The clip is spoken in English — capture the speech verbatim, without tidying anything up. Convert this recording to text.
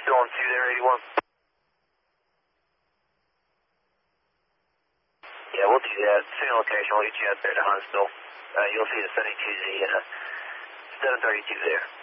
still on two there, eighty-one? Yeah, we'll do that. Same location. I'll get you out there to Huntsville. Uh, you'll see the seventy-two Z and a seven thirty-two there.